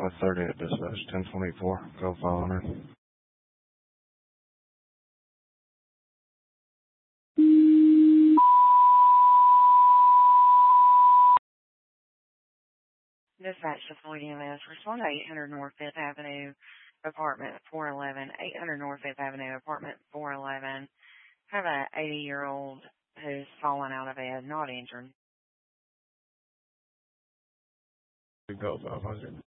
Southwest 30 at dispatch, 1024, go 500. Dispatch to Floyd EMS. Respond to 800 North 5th Avenue, apartment 411. 800 North 5th Avenue, apartment 411. Have a 80-year-old who's fallen out of bed, not injured. Go 500.